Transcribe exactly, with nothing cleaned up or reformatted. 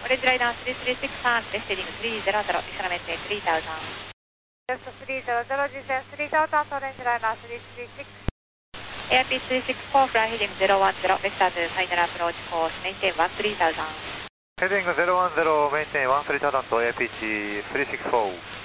オレンジライナーさんさんろくさん、レスティングさんぜろぜろ、イサラメンテさんぜろぜろ。 Just さんぜろぜろ、実践さんぜろぜろ、オレンジライナーさんさんろく。 エアピーさんさんよん、フライヘディングゼロいちゼロ、ベクターズファイナルアプローチコース、メインテンさんさんゼロゼロ。 ヘディングゼロいちゼロ、メインテンさんさんゼロゼロと エーピーシーさんさんよん。